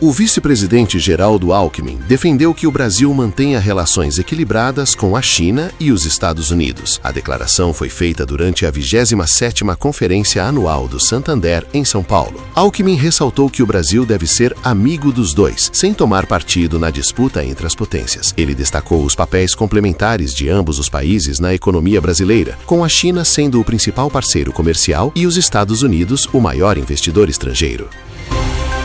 O vice-presidente Geraldo Alckmin defendeu que o Brasil mantenha relações equilibradas com a China e os Estados Unidos. A declaração foi feita durante a 27ª Conferência Anual do Santander, em São Paulo. Alckmin ressaltou que o Brasil deve ser amigo dos dois, sem tomar partido na disputa entre as potências. Ele destacou os papéis complementares de ambos os países na economia brasileira, com a China sendo o principal parceiro comercial e os Estados Unidos o maior investidor estrangeiro.